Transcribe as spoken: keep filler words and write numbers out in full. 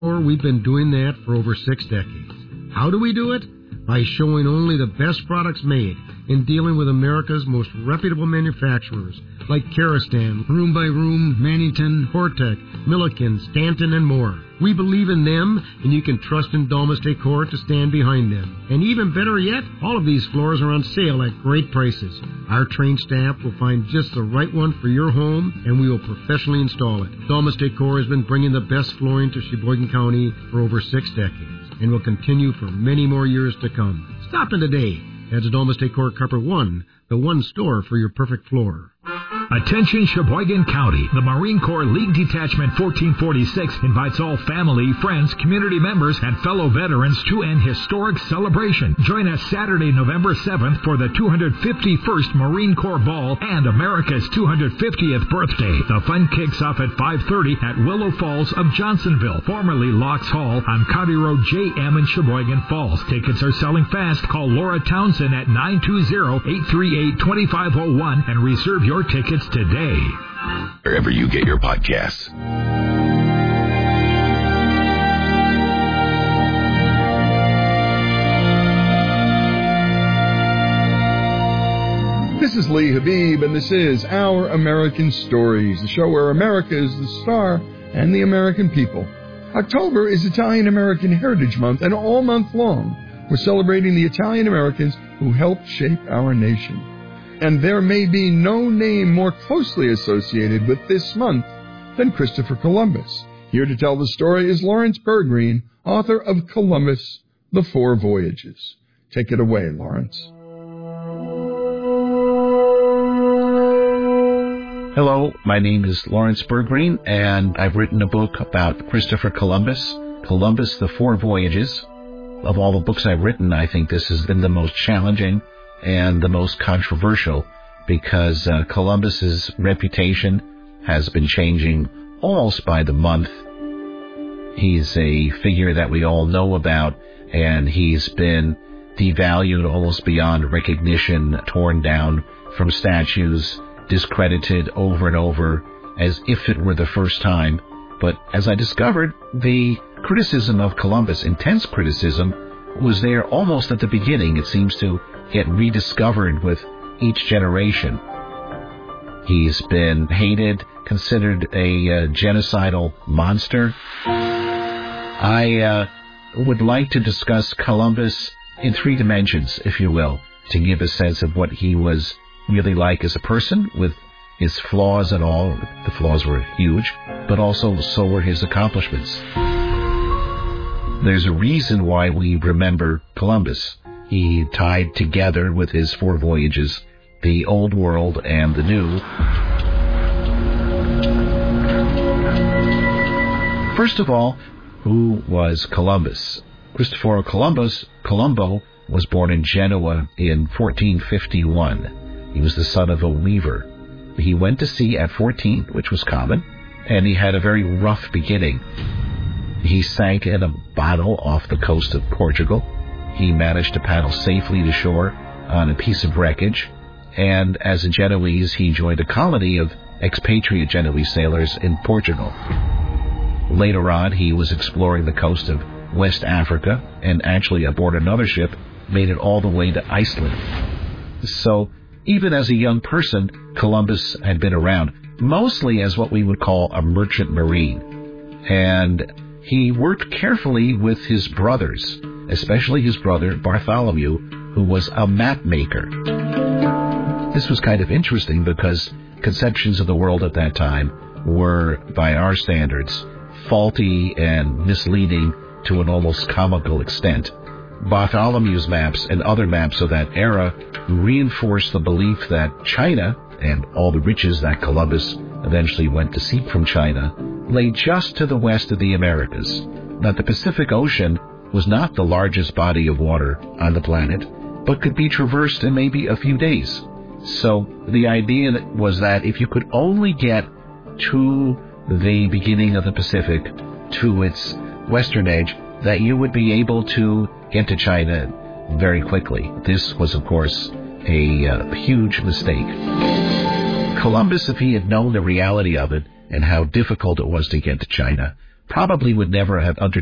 We've been doing that for over six decades. How do we do it? By showing only the best products made in dealing with America's most reputable manufacturers like Karastan, Room by Room, Mannington, Hortec, Milliken, Stanton, and more. We believe in them, and you can trust in Domus Decor to stand behind them. And even better yet, all of these floors are on sale at great prices. Our trained staff will find just the right one for your home, and we will professionally install it. Domus Decor has been bringing the best flooring to Sheboygan County for over six decades, and will continue for many more years to come. Stop in today. That's Domus Decor Carpet One, the one store for your perfect floor. Attention Sheboygan County. The Marine Corps League Detachment fourteen forty-six invites all family, friends, community members, and fellow veterans to an historic celebration. Join us Saturday, November seventh for the two hundred fifty-first Marine Corps Ball and America's two hundred fiftieth birthday. The fun kicks off at five thirty at Willow Falls of Johnsonville, formerly Locks Hall on County Road J M in Sheboygan Falls. Tickets are selling fast. Call Laura Townsend at nine two zero, eight three eight, two five zero one and reserve your tickets today. Wherever you get your podcasts. This is Lee Habib, and this is Our American Stories, the show where America is the star and the American people. October is Italian American Heritage Month, and all month long we're celebrating the Italian Americans who helped shape our nation. And there may be no name more closely associated with this month than Christopher Columbus. Here to tell the story is Lawrence Bergreen, author of Columbus, The Four Voyages. Take it away, Lawrence. Hello, my name is Lawrence Bergreen, and I've written a book about Christopher Columbus, Columbus, The Four Voyages. Of all the books I've written, I think this has been the most challenging and the most controversial, because uh, Columbus's reputation has been changing almost by the month. He's a figure that we all know about, and he's been devalued almost beyond recognition, torn down from statues, discredited over and over as if it were the first time. But as I discovered, the criticism of Columbus, intense criticism, was there almost at the beginning. It seems to get rediscovered with each generation. He's been hated, considered a uh, genocidal monster. I uh, would like to discuss Columbus in three dimensions, if you will, to give a sense of what he was really like as a person, with his flaws and all. The flaws were huge, but also so were his accomplishments. There's a reason why we remember Columbus. He tied together with his four voyages the old world and the new. First of all, who was Columbus? Cristoforo Columbus, Colombo, was born in Genoa in fourteen fifty-one. He was the son of a weaver. He went to sea at fourteen, which was common, and he had a very rough beginning. He sank in a bottle off the coast of Portugal. He managed to paddle safely to shore on a piece of wreckage, and as a Genoese, he joined a colony of expatriate Genoese sailors in Portugal. Later on, he was exploring the coast of West Africa, and actually aboard another ship, made it all the way to Iceland. So, even as a young person, Columbus had been around, mostly as what we would call a merchant marine. And he worked carefully with his brothers, especially his brother Bartholomew, who was a map maker. This was kind of interesting because conceptions of the world at that time were, by our standards, faulty and misleading to an almost comical extent. Bartholomew's maps and other maps of that era reinforced the belief that China, and all the riches that Columbus eventually went to seek from China, lay just to the west of the Americas, that the Pacific Ocean was not the largest body of water on the planet, but could be traversed in maybe a few days. So the idea was that if you could only get to the beginning of the Pacific, to its western edge, that you would be able to get to China very quickly. This was, of course, a uh, huge mistake. Columbus, if he had known the reality of it and how difficult it was to get to China, probably would never have undertaken